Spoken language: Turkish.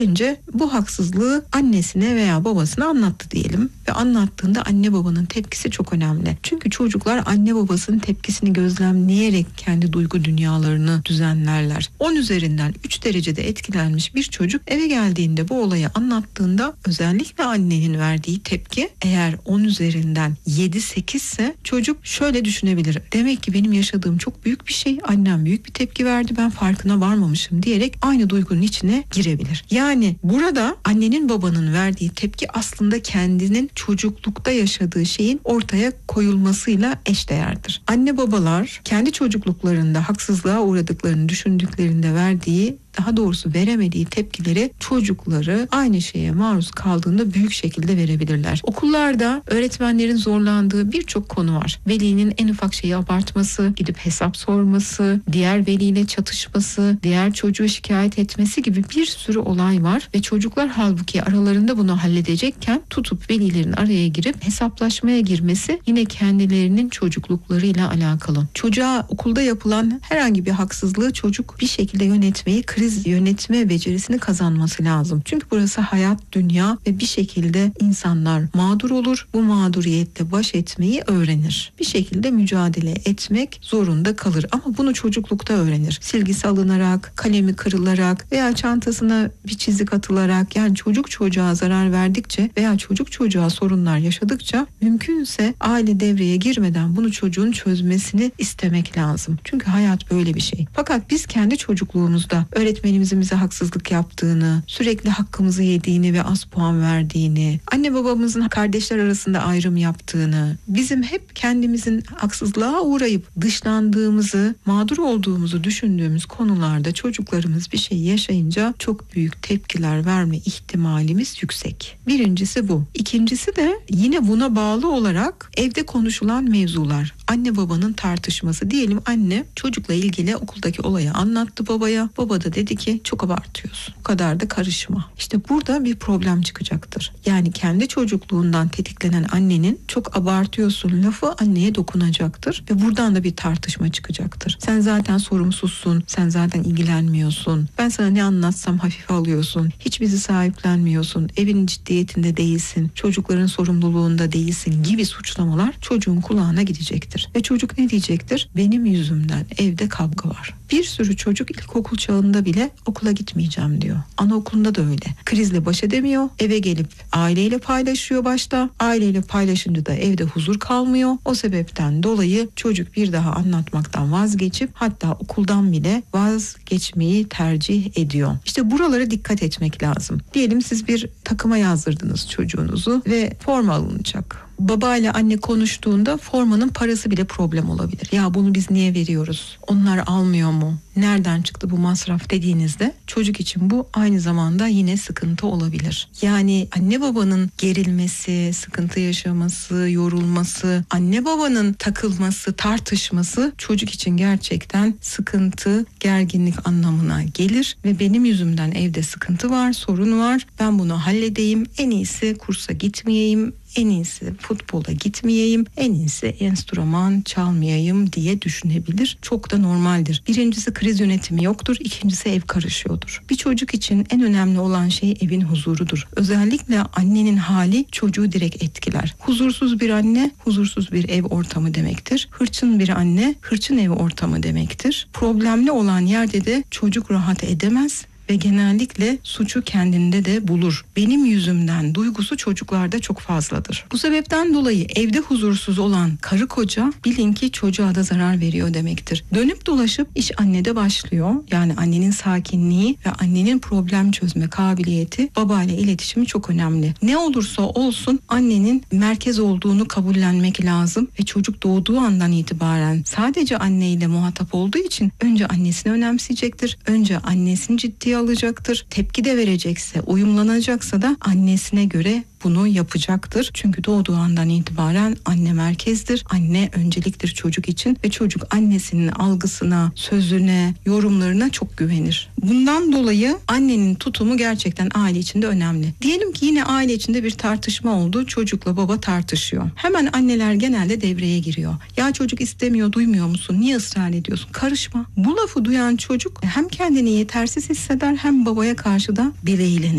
Önce bu haksızlığı annesine veya babasına anlattı diyelim ve anlattığında anne babanın tepkisi çok önemli. Çünkü çocuklar anne babasının tepkisini gözlemleyerek kendi duygu dünyalarını düzenlerler. 10 üzerinden 3 derecede etkilenmiş bir çocuk eve geldiğinde bu olayı anlattığında özellikle annenin verdiği tepki eğer 10 üzerinden 7-8 ise çocuk şöyle düşünebilir. Demek ki benim yaşadığım çok büyük bir şey. Annem büyük bir tepki verdi. Ben farkına varmamışım diyerek aynı duygunun içine girebilir. Yani burada annenin babanın verdiği tepki aslında kendinin çocuklukta yaşadığı şeyin ortaya koyulmasıyla eşdeğerdir. Anne babalar kendi çocukluklarında haksızlığa uğradıklarını düşündüklerinde daha doğrusu veremediği tepkileri çocukları aynı şeye maruz kaldığında büyük şekilde verebilirler. Okullarda öğretmenlerin zorlandığı birçok konu var. Velinin en ufak şeyi abartması, gidip hesap sorması, diğer veliyle çatışması, diğer çocuğu şikayet etmesi gibi bir sürü olay var ve çocuklar halbuki aralarında bunu halledecekken tutup velilerin araya girip hesaplaşmaya girmesi yine kendilerinin çocukluklarıyla alakalı. Çocuğa okulda yapılan herhangi bir haksızlığı çocuk bir şekilde yönetmeyi, kriz yönetme becerisini kazanması lazım. Çünkü burası hayat, dünya ve bir şekilde insanlar mağdur olur. Bu mağduriyetle baş etmeyi öğrenir. Bir şekilde mücadele etmek zorunda kalır. Ama bunu çocuklukta öğrenir. Silgisi alınarak, kalemi kırılarak veya çantasına bir çizik atılarak, yani çocuk çocuğa zarar verdikçe veya çocuk çocuğa sorunlar yaşadıkça mümkünse aile devreye girmeden bunu çocuğun çözmesini istemek lazım. Çünkü hayat böyle bir şey. Fakat biz kendi çocukluğumuzda öğretmenimizin bize haksızlık yaptığını, sürekli hakkımızı yediğini ve az puan verdiğini, anne babamızın kardeşler arasında ayrım yaptığını, bizim hep kendimizin haksızlığa uğrayıp dışlandığımızı, mağdur olduğumuzu düşündüğümüz konularda çocuklarımız bir şey yaşayınca çok büyük tepkiler verme ihtimalimiz yüksek. Birincisi bu. İkincisi de yine buna bağlı olarak evde konuşulan mevzular. Anne babanın tartışması. Diyelim anne çocukla ilgili okuldaki olayı anlattı babaya. Baba da dedi ki çok abartıyorsun. Bu kadar da karışma. İşte burada bir problem çıkacaktır. Yani kendi çocukluğundan tetiklenen annenin çok abartıyorsun lafı anneye dokunacaktır. Ve buradan da bir tartışma çıkacaktır. Sen zaten sorumsuzsun. Sen zaten ilgilenmiyorsun. Ben sana ne anlatsam hafife alıyorsun. Hiç bizi sahiplenmiyorsun. Evin ciddiyetinde değilsin. Çocukların sorumluluğunda değilsin gibi suçlamalar çocuğun kulağına gidecektir. Ve çocuk ne diyecektir? Benim yüzümden evde kavga var. Bir sürü çocuk ilkokul çağında bile okula gitmeyeceğim diyor. Anaokulunda da öyle. Krizle baş edemiyor. Eve gelip aileyle paylaşıyor başta. Aileyle paylaşınca da evde huzur kalmıyor. O sebepten dolayı çocuk bir daha anlatmaktan vazgeçip hatta okuldan bile vazgeçmeyi tercih ediyor. İşte buralara dikkat etmek lazım. Diyelim siz bir takıma yazdırdınız çocuğunuzu ve forma alınacak. Baba ile anne konuştuğunda formanın parası bile problem olabilir. Ya bunu biz niye veriyoruz? Onlar almıyor mu? Nereden çıktı bu masraf dediğinizde çocuk için bu aynı zamanda yine sıkıntı olabilir. Yani anne babanın gerilmesi, sıkıntı yaşaması, yorulması, anne babanın takılması, tartışması çocuk için gerçekten sıkıntı, gerginlik anlamına gelir ve benim yüzümden evde sıkıntı var, sorun var. Ben bunu halledeyim. En iyisi kursa gitmeyeyim. En iyisi futbola gitmeyeyim, en iyisi enstrüman çalmayayım diye düşünebilir. Çok da normaldir. Birincisi kriz yönetimi yoktur, ikincisi ev karışıyordur. Bir çocuk için en önemli olan şey evin huzurudur. Özellikle annenin hali çocuğu direkt etkiler. Huzursuz bir anne, huzursuz bir ev ortamı demektir. Hırçın bir anne, hırçın ev ortamı demektir. Problemli olan yerde de çocuk rahat edemez ve genellikle suçu kendinde de bulur. Benim yüzümden duygusu çocuklarda çok fazladır. Bu sebepten dolayı evde huzursuz olan karı koca bilin ki çocuğa da zarar veriyor demektir. Dönüp dolaşıp iş annede başlıyor. Yani annenin sakinliği ve annenin problem çözme kabiliyeti babayla iletişimi çok önemli. Ne olursa olsun annenin merkez olduğunu kabullenmek lazım ve çocuk doğduğu andan itibaren sadece anneyle muhatap olduğu için önce annesini önemseyecektir. Önce annesini ciddiye alacaktır. Tepki de verecekse, uyumlanacaksa da annesine göre bunu yapacaktır. Çünkü doğduğu andan itibaren anne merkezdir. Anne önceliktir çocuk için ve çocuk annesinin algısına, sözüne, yorumlarına çok güvenir. Bundan dolayı annenin tutumu gerçekten aile içinde önemli. Diyelim ki yine aile içinde bir tartışma oldu. Çocukla baba tartışıyor. Hemen anneler genelde devreye giriyor. Ya çocuk istemiyor, duymuyor musun? Niye ısrar ediyorsun? Karışma. Bu lafı duyan çocuk hem kendini yetersiz hisseder hem babaya karşı da bileylenir.